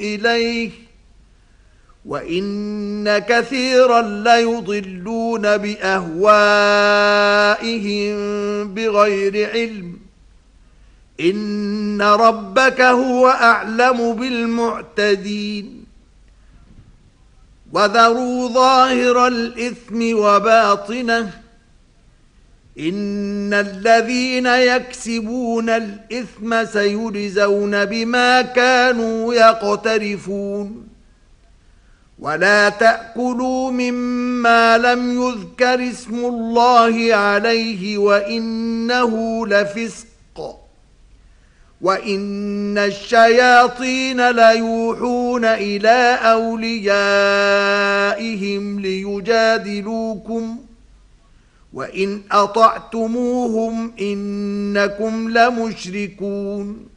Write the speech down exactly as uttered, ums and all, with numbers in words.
إليه وإن كثيرا ليضلون بأهوائهم بغير علم إن ربك هو أعلم بالمعتدين وذروا ظاهر الإثم وباطنه إن الذين يكسبون الإثم سيجزون بما كانوا يقترفون ولا تأكلوا مما لم يذكر اسم الله عليه وإنه لفسق وإن الشياطين ليوحون إلى أوليائهم ليجادلوكم وإن أطعتموهم إنكم لمشركون